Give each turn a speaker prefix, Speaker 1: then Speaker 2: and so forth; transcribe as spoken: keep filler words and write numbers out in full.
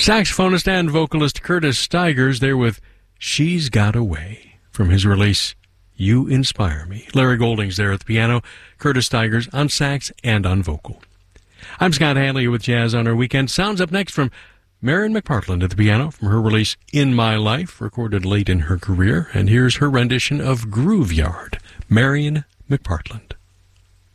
Speaker 1: Saxophonist and vocalist Curtis Stigers there with She's Got Away from his release You Inspire Me. Larry Golding's there at the piano, Curtis Stigers on sax and on vocal. I'm Scott Hanley with Jazz on Our Weekend. Sounds up next from Marian McPartland at the piano from her release In My Life, recorded late in her career. And here's her rendition of Groove Yard, Marian McPartland.